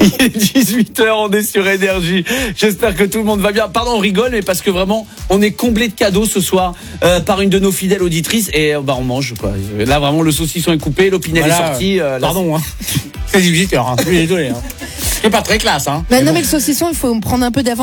Il est 18h, on est sur Énergie. J'espère que tout le monde va bien. Pardon, on rigole, mais parce que vraiment, on est comblé de cadeaux ce soir par une de nos fidèles auditrices. Et on mange, quoi. Là, vraiment, le saucisson est coupé, l'opinel est sorti. Pardon, c'est 18h, je suis désolé. C'est pas très classe, non, mais le saucisson, il faut me prendre un peu d'avance.